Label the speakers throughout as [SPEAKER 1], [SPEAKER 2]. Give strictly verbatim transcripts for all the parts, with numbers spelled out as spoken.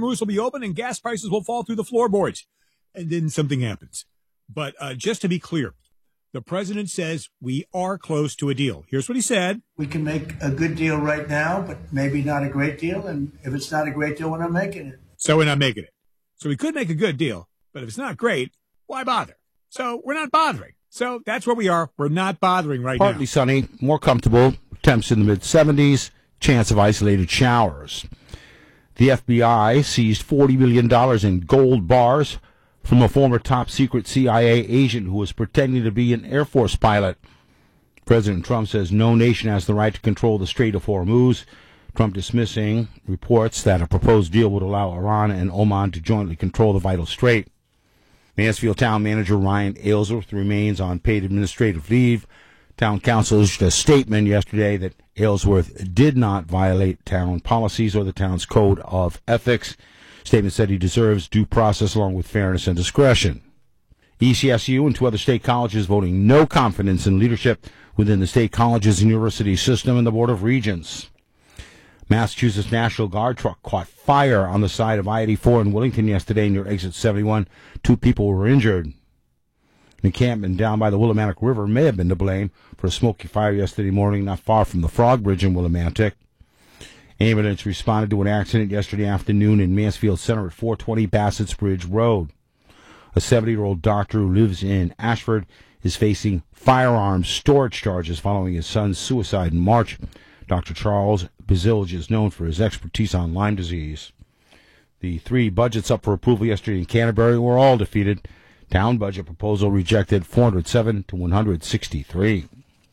[SPEAKER 1] moves will be open and gas prices will fall through the floorboards. And then something happens. But uh, just to be clear, the president says we are close to a deal. Here's what he said.
[SPEAKER 2] We can make a good deal right now, but maybe not a great deal. And if it's not a great deal, we're not making it.
[SPEAKER 1] So we're not making it. So we could make a good deal, but if it's not great, why bother? So we're not bothering. So that's where we are. We're not bothering right
[SPEAKER 3] Partly
[SPEAKER 1] now.
[SPEAKER 3] Partly sunny, more comfortable, temps in the mid seventies, chance of isolated showers. The F B I seized forty million dollars in gold bars from a former top-secret C I A agent who was pretending to be an Air Force pilot. President Trump says no nation has the right to control the Strait of Hormuz. Trump dismissing reports that a proposed deal would allow Iran and Oman to jointly control the vital strait. Mansfield Town Manager Ryan Aylesworth remains on paid administrative leave. Town Council issued a statement yesterday that Aylesworth did not violate town policies or the town's code of ethics. Statement said he deserves due process along with fairness and discretion. E C S U and two other state colleges voting no confidence in leadership within the state colleges and university system and the Board of Regents. Massachusetts National Guard truck caught fire on the side of I eighty-four in Wellington yesterday near exit seventy-one. Two people were injured. An encampment down by the Willimantic River may have been to blame for a smoky fire yesterday morning not far from the Frog Bridge in Willimantic. Ambulance responded to an accident yesterday afternoon in Mansfield Center at four twenty Bassett's Bridge Road. A seventy-year-old doctor who lives in Ashford is facing firearms storage charges following his son's suicide in March. Doctor Charles Bazilge is known for his expertise on Lyme disease. The three budgets up for approval yesterday in Canterbury were all defeated. Town budget proposal rejected four hundred seven to one hundred sixty-three.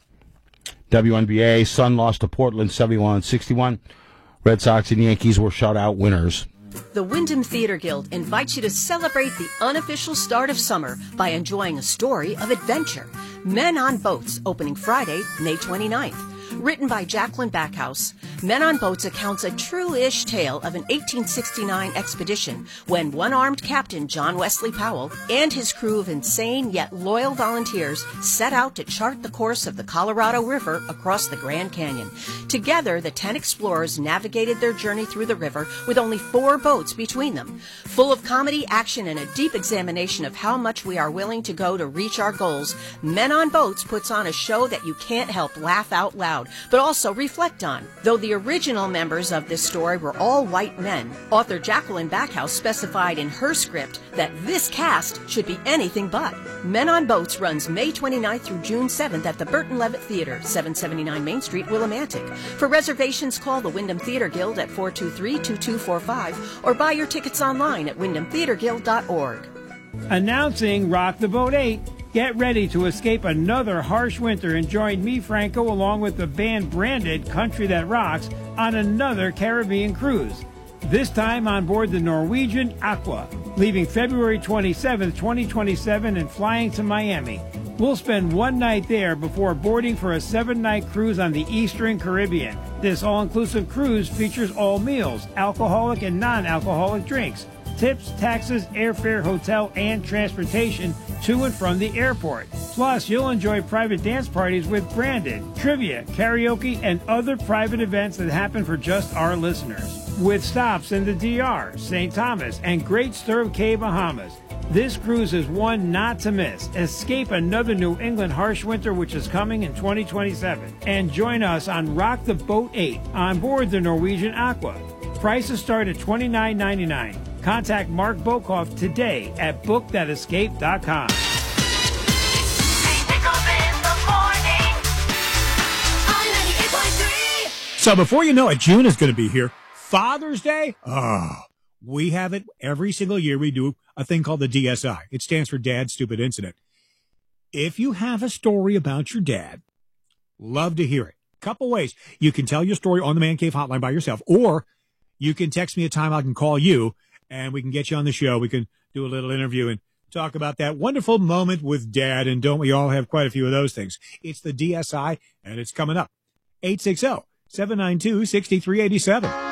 [SPEAKER 3] W N B A, Sun lost to Portland seventy-one sixty-one. Red Sox and Yankees were shutout winners.
[SPEAKER 4] The Wyndham Theater Guild invites you to celebrate the unofficial start of summer by enjoying a story of adventure. Men on Boats, opening Friday, May twenty-ninth. Written by Jacqueline Backhouse, Men on Boats accounts a true-ish tale of an eighteen sixty-nine expedition when one-armed Captain John Wesley Powell and his crew of insane yet loyal volunteers set out to chart the course of the Colorado River across the Grand Canyon. Together, the ten explorers navigated their journey through the river with only four boats between them. Full of comedy, action, and a deep examination of how much we are willing to go to reach our goals, Men on Boats puts on a show that you can't help laugh out loud, but also reflect on. Though the original members of this story were all white men, author Jacqueline Backhouse specified in her script that this cast should be anything but. Men on Boats runs May twenty-ninth through June seventh at the Burton Levitt Theater, seven seventy-nine Main Street, Willimantic. For reservations, call the Wyndham Theater Guild at four two three, two two four five or buy your tickets online at wyndham theater guild dot org.
[SPEAKER 5] Announcing Rock the Boat eight. Get ready to escape another harsh winter and join me, Franco, along with the band Branded Country That Rocks on another Caribbean cruise. This time on board the Norwegian Aqua, leaving February twenty-seventh, twenty twenty-seven and flying to Miami. We'll spend one night there before boarding for a seven-night cruise on the Eastern Caribbean. This all-inclusive cruise features all meals, alcoholic and non-alcoholic drinks, tips, taxes, airfare, hotel, and transportation to and from the airport. Plus, you'll enjoy private dance parties with Branded, trivia, karaoke, and other private events that happen for just our listeners. With stops in the D R, Saint Thomas, and Great Stirrup Cay, Bahamas. This cruise is one not to miss. Escape another New England harsh winter, which is coming in twenty twenty-seven. And join us on Rock the Boat eight on board the Norwegian Aqua. Prices start at twenty-nine ninety-nine. Contact Mark Bokoff today at book that escape dot com.
[SPEAKER 1] So before you know it, June is going to be here. Father's Day? Oh, we have it every single year. We do a thing called the D S I. It stands for Dad Stupid Incident. If you have a story about your dad, love to hear it. Couple ways. You can tell your story on the Man Cave hotline by yourself, or you can text me a time I can call you, and we can get you on the show. We can do a little interview and talk about that wonderful moment with Dad, and don't we all have quite a few of those things? It's the D S I, and it's coming up. eight six zero, seven nine two, six three eight seven.